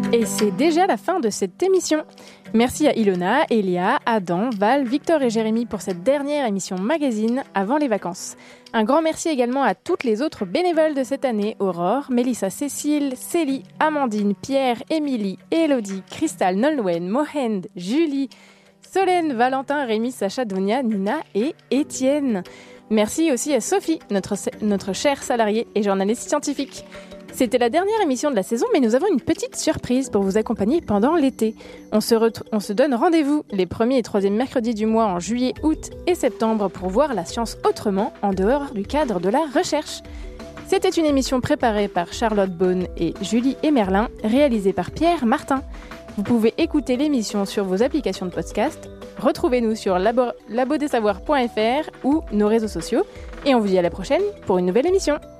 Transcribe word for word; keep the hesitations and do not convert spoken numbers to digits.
Et c'est déjà la fin de cette émission. Merci à Ilona, Elia, Adam, Val, Victor et Jérémy pour cette dernière émission magazine avant les vacances. Un grand merci également à toutes les autres bénévoles de cette année, Aurore, Mélissa, Cécile, Célie, Amandine, Pierre, Émilie, Élodie, Cristal, Nolwenn, Mohend, Julie, Solène, Valentin, Rémi, Sacha, Donia, Nina et Étienne. Merci aussi à Sophie, notre, notre chère salariée et journaliste scientifique. C'était la dernière émission de la saison, mais nous avons une petite surprise pour vous accompagner pendant l'été. On se, ret- on se donne rendez-vous les premiers et troisièmes mercredis du mois en juillet, août et septembre pour voir la science autrement en dehors du cadre de la recherche. C'était une émission préparée par Charlotte Beaune et Julie Emerlin, réalisée par Pierre Martin. Vous pouvez écouter l'émission sur vos applications de podcast. Retrouvez-nous sur labo- labodesavoirs point f r ou nos réseaux sociaux. Et on vous dit à la prochaine pour une nouvelle émission.